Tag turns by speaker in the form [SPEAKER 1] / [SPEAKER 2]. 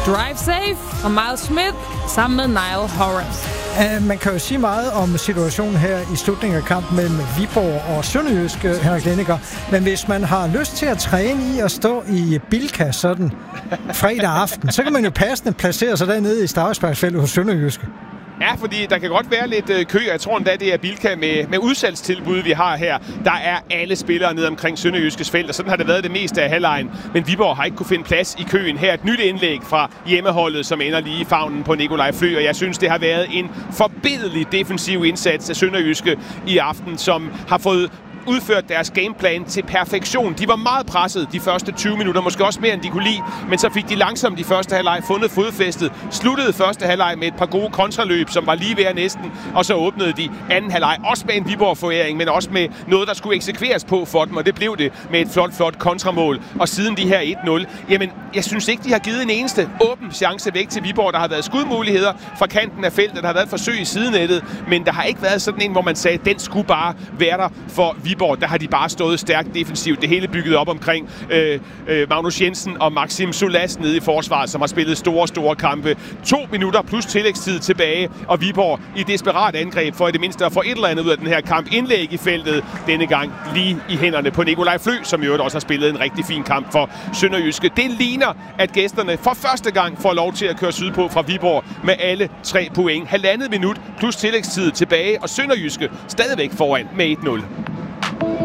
[SPEAKER 1] Drive Safe og Miles Smith sammen med Niall Horan.
[SPEAKER 2] Man kan jo sige meget om situationen her i slutningen af kampen mellem Viborg og Sønderjyske, Henrik Lennegaard. Men hvis man har lyst til at træne i at stå i Bilka sådan fredag aften, så kan man jo passende placere sig dernede i Stavsbergsfældet hos Sønderjyske.
[SPEAKER 3] Ja, fordi der kan godt være lidt kø. Jeg tror endda, det er Bilka med udsalgstilbud, vi har her. Der er alle spillere nede omkring Sønderjyskes felt, og sådan har det været det meste af halvlejen. Men Viborg har ikke kunne finde plads i køen. Her et nyt indlæg fra hjemmeholdet, som ender lige i favnen på Nikolaj Flø, og jeg synes, det har været en forbilledlig defensiv indsats af Sønderjyske i aften, som har fået udført deres gameplan til perfektion. De var meget presset de første 20 minutter, måske også mere end de kunne lide, men så fik de langsomt i første halvleg fundet fodfæstet, sluttede første halvleg med et par gode kontraløb, som var lige ved næsten, og så åbnede de anden halvleg, også med en Viborg-foræring, men også med noget, der skulle eksekveres på for dem, og det blev det med et flot kontramål. Og siden de her 1-0, jamen, jeg synes ikke, de har givet en eneste åben chance væk til Viborg. Der har været skudmuligheder fra kanten af feltet, der har været forsøg i sidenettet, men der har ikke været sådan en, hvor man sagde, den skulle bare være der for Viborg. Der har de bare stået stærkt defensivt. Det hele bygget op omkring Magnus Jensen og Maxim Solas nede i forsvaret, som har spillet store kampe. 2 minutter plus tillægstid tilbage, og Viborg i desperat angreb for i det mindste at få et eller andet ud af den her kamp. Indlæg i feltet, denne gang lige i hænderne på Nikolaj Flø, som i øvrigt også har spillet en rigtig fin kamp for Sønderjyske. Det ligner, at gæsterne for første gang får lov til at køre sydpå fra Viborg med alle 3 point. 1,5 minut plus tillægstid tilbage, og Sønderjyske stadigvæk foran med 1-0.